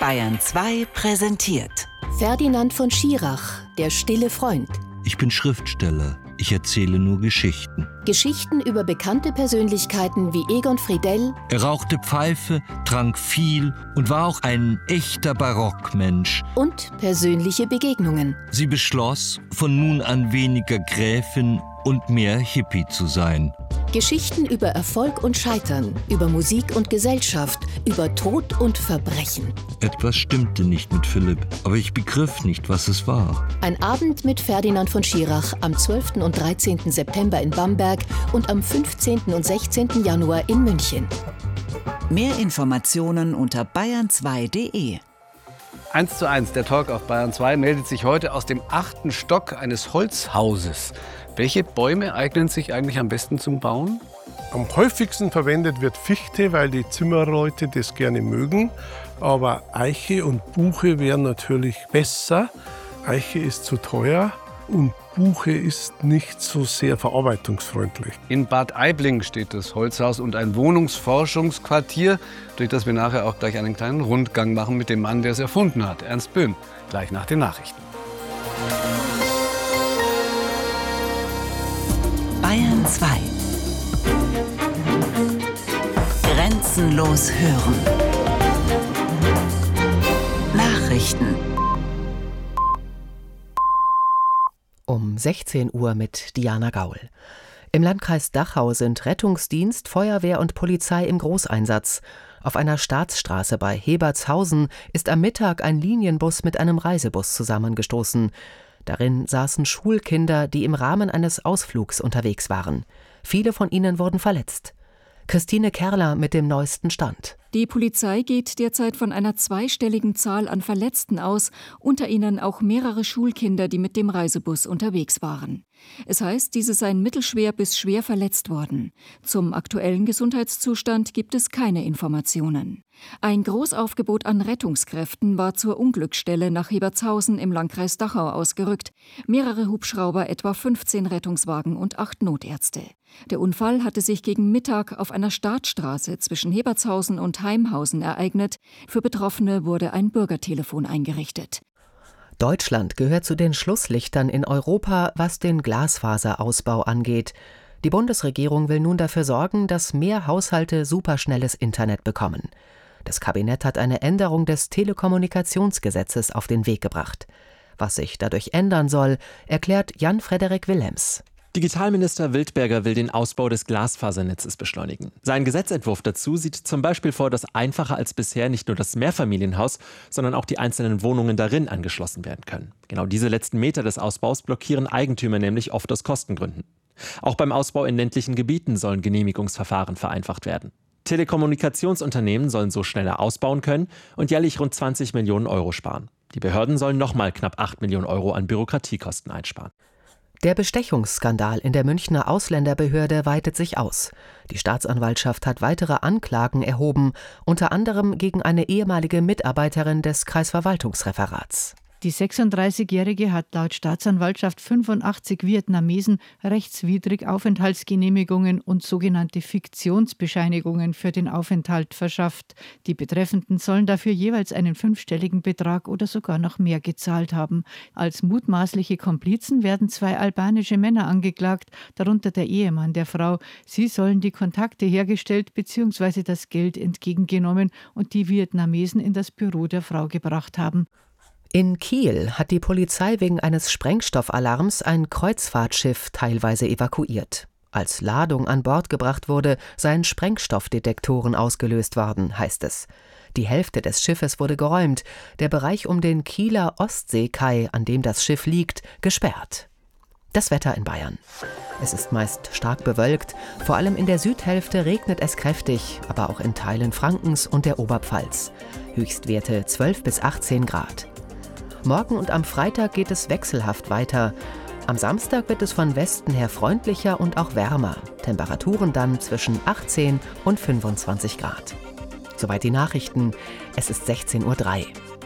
Bayern 2 präsentiert Ferdinand von Schirach, der stille Freund. Ich bin Schriftsteller. Ich erzähle nur Geschichten. Geschichten über bekannte Persönlichkeiten wie Egon Friedell. Er rauchte Pfeife, trank viel und war auch ein echter Barockmensch. Und persönliche Begegnungen. Sie beschloss, von nun an weniger Gräfin und mehr Hippie zu sein. Geschichten über Erfolg und Scheitern, über Musik und Gesellschaft, über Tod und Verbrechen. Etwas stimmte nicht mit Philipp, aber ich begriff nicht, was es war. Ein Abend mit Ferdinand von Schirach am 12. und 13. September in Bamberg und am 15. und 16. Januar in München. Mehr Informationen unter bayern2.de. 1:1, der Talk auf Bayern 2 meldet sich heute aus dem 8. Stock eines Holzhauses. Welche Bäume eignen sich eigentlich am besten zum Bauen? Am häufigsten verwendet wird Fichte, weil die Zimmerleute das gerne mögen. Aber Eiche und Buche wären natürlich besser. Eiche ist zu teuer und Buche ist nicht so sehr verarbeitungsfreundlich. In Bad Aibling steht das Holzhaus und ein Wohnungsforschungsquartier, durch das wir nachher auch gleich einen kleinen Rundgang machen mit dem Mann, der es erfunden hat, Ernst Böhm, gleich nach den Nachrichten. Bayern 2. Grenzenlos hören. Nachrichten. Um 16 Uhr mit Diana Gaul. Im Landkreis Dachau sind Rettungsdienst, Feuerwehr und Polizei im Großeinsatz. Auf einer Staatsstraße bei Hebertshausen ist am Mittag ein Linienbus mit einem Reisebus zusammengestoßen. Darin saßen Schulkinder, die im Rahmen eines Ausflugs unterwegs waren. Viele von ihnen wurden verletzt. Christine Kerler mit dem neuesten Stand. Die Polizei geht derzeit von einer zweistelligen Zahl an Verletzten aus, unter ihnen auch mehrere Schulkinder, die mit dem Reisebus unterwegs waren. Es heißt, diese seien mittelschwer bis schwer verletzt worden. Zum aktuellen Gesundheitszustand gibt es keine Informationen. Ein Großaufgebot an Rettungskräften war zur Unglücksstelle nach Hebertshausen im Landkreis Dachau ausgerückt. Mehrere Hubschrauber, etwa 15 Rettungswagen und 8 Notärzte. Der Unfall hatte sich gegen Mittag auf einer Startstraße zwischen Hebertshausen und Heimhausen ereignet. Für Betroffene wurde ein Bürgertelefon eingerichtet. Deutschland gehört zu den Schlusslichtern in Europa, was den Glasfaserausbau angeht. Die Bundesregierung will nun dafür sorgen, dass mehr Haushalte superschnelles Internet bekommen. Das Kabinett hat eine Änderung des Telekommunikationsgesetzes auf den Weg gebracht. Was sich dadurch ändern soll, erklärt Jan-Frederik Willems. Digitalminister Wildberger will den Ausbau des Glasfasernetzes beschleunigen. Sein Gesetzentwurf dazu sieht zum Beispiel vor, dass einfacher als bisher nicht nur das Mehrfamilienhaus, sondern auch die einzelnen Wohnungen darin angeschlossen werden können. Genau diese letzten Meter des Ausbaus blockieren Eigentümer nämlich oft aus Kostengründen. Auch beim Ausbau in ländlichen Gebieten sollen Genehmigungsverfahren vereinfacht werden. Telekommunikationsunternehmen sollen so schneller ausbauen können und jährlich rund 20 Millionen Euro sparen. Die Behörden sollen nochmal knapp 8 Millionen Euro an Bürokratiekosten einsparen. Der Bestechungsskandal in der Münchner Ausländerbehörde weitet sich aus. Die Staatsanwaltschaft hat weitere Anklagen erhoben, unter anderem gegen eine ehemalige Mitarbeiterin des Kreisverwaltungsreferats. Die 36-Jährige hat laut Staatsanwaltschaft 85 Vietnamesen rechtswidrig Aufenthaltsgenehmigungen und sogenannte Fiktionsbescheinigungen für den Aufenthalt verschafft. Die Betreffenden sollen dafür jeweils einen 5-stelligen Betrag oder sogar noch mehr gezahlt haben. Als mutmaßliche Komplizen werden 2 albanische Männer angeklagt, darunter der Ehemann der Frau. Sie sollen die Kontakte hergestellt bzw. das Geld entgegengenommen und die Vietnamesen in das Büro der Frau gebracht haben. In Kiel hat die Polizei wegen eines Sprengstoffalarms ein Kreuzfahrtschiff teilweise evakuiert. Als Ladung an Bord gebracht wurde, seien Sprengstoffdetektoren ausgelöst worden, heißt es. Die Hälfte des Schiffes wurde geräumt, der Bereich um den Kieler Ostseekai, an dem das Schiff liegt, gesperrt. Das Wetter in Bayern. Es ist meist stark bewölkt, vor allem in der Südhälfte regnet es kräftig, aber auch in Teilen Frankens und der Oberpfalz. Höchstwerte 12 bis 18 Grad. Morgen und am Freitag geht es wechselhaft weiter. Am Samstag wird es von Westen her freundlicher und auch wärmer. Temperaturen dann zwischen 18 und 25 Grad. Soweit die Nachrichten. Es ist 16:03 Uhr.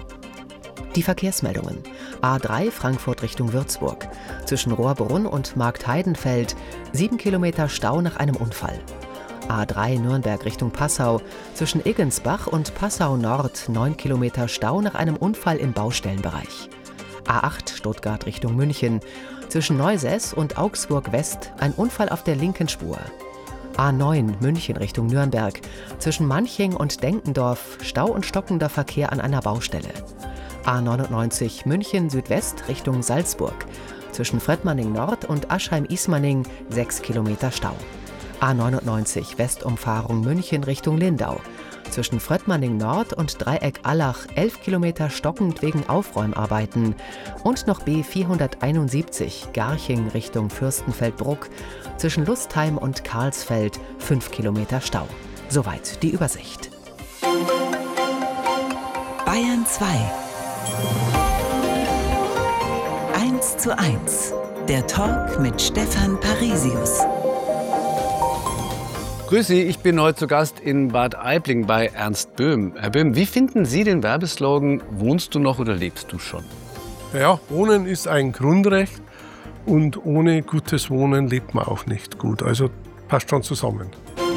Die Verkehrsmeldungen. A3 Frankfurt Richtung Würzburg. Zwischen Rohrbrunn und Marktheidenfeld 7 Kilometer Stau nach einem Unfall. A3 Nürnberg Richtung Passau. Zwischen Iggensbach und Passau Nord 9 Kilometer Stau nach einem Unfall im Baustellenbereich. A8 Stuttgart Richtung München. Zwischen Neusess und Augsburg West ein Unfall auf der linken Spur. A9 München Richtung Nürnberg. Zwischen Manching und Denkendorf Stau und stockender Verkehr an einer Baustelle. A99 München Südwest Richtung Salzburg. Zwischen Fredmanning Nord und Aschheim-Ismaning 6 Kilometer Stau. A99 Westumfahrung München Richtung Lindau. Zwischen Fröttmanning Nord und Dreieck Allach 11 Kilometer stockend wegen Aufräumarbeiten. Und noch B471 Garching Richtung Fürstenfeldbruck. Zwischen Lustheim und Karlsfeld 5 Kilometer Stau. Soweit die Übersicht. Bayern 2. 1:1. Der Talk mit Stefan Parisius. Grüß Sie, ich bin heute zu Gast in Bad Aibling bei Ernst Böhm. Herr Böhm, wie finden Sie den Werbeslogan "Wohnst du noch oder lebst du schon"? Ja, Wohnen ist ein Grundrecht und ohne gutes Wohnen lebt man auch nicht gut. Also passt schon zusammen.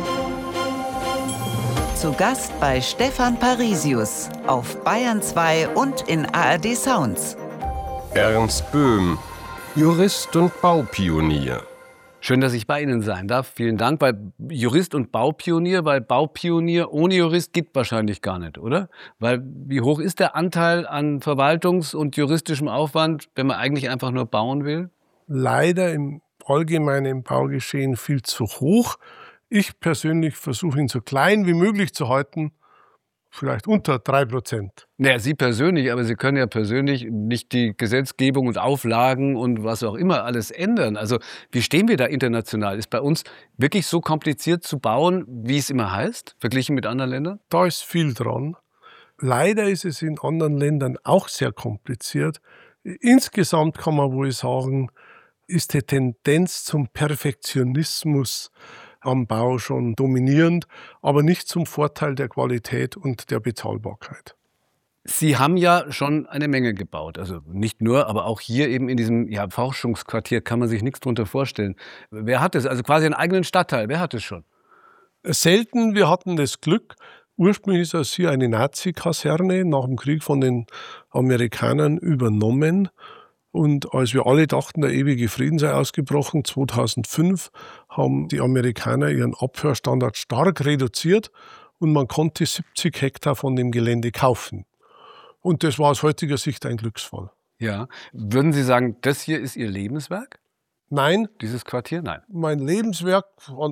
Zu Gast bei Stefan Parisius auf Bayern 2 und in ARD Sounds. Ernst Böhm, Jurist und Baupionier. Schön, dass ich bei Ihnen sein darf. Vielen Dank. Weil Jurist und Baupionier, weil Baupionier ohne Jurist geht wahrscheinlich gar nicht, oder? Weil wie hoch ist der Anteil an Verwaltungs- und juristischem Aufwand, wenn man eigentlich einfach nur bauen will? Leider im allgemeinen Baugeschehen viel zu hoch. Ich persönlich versuche ihn so klein wie möglich zu halten, vielleicht unter 3%. Naja, Sie persönlich, aber Sie können ja persönlich nicht die Gesetzgebung und Auflagen und was auch immer alles ändern. Also wie stehen wir da international? Ist bei uns wirklich so kompliziert zu bauen, wie es immer heißt, verglichen mit anderen Ländern? Da ist viel dran. Leider ist es in anderen Ländern auch sehr kompliziert. Insgesamt kann man wohl sagen, ist die Tendenz zum Perfektionismus am Bau schon dominierend, aber nicht zum Vorteil der Qualität und der Bezahlbarkeit. Sie haben ja schon eine Menge gebaut. Also nicht nur, aber auch hier eben in diesem Forschungsquartier kann man sich nichts drunter vorstellen. Wer hat es? Also quasi einen eigenen Stadtteil. Wer hat es schon? Selten. Wir hatten das Glück. Ursprünglich ist es hier eine Nazi-Kaserne nach dem Krieg von den Amerikanern übernommen. Und als wir alle dachten, der ewige Frieden sei ausgebrochen, 2005, haben die Amerikaner ihren Abhörstandard stark reduziert und man konnte 70 Hektar von dem Gelände kaufen. Und das war aus heutiger Sicht ein Glücksfall. Ja. Würden Sie sagen, das hier ist Ihr Lebenswerk? Nein. Dieses Quartier? Nein. Mein Lebenswerk